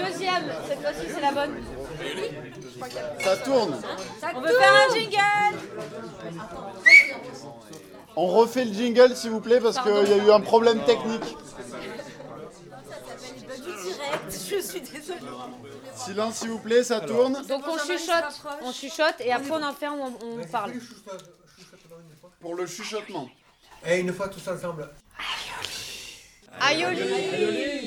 deuxième. Cette fois-ci, c'est la bonne. Ça tourne. On veut faire un jingle. On refait le jingle s'il vous plaît parce qu'il y a eu un problème technique. Je suis désolée. Silence s'il vous plaît, ça tourne. Donc on chuchote et après on enferme, on parle. Pour le chuchotement. Et une fois tous ensemble. Aïoli.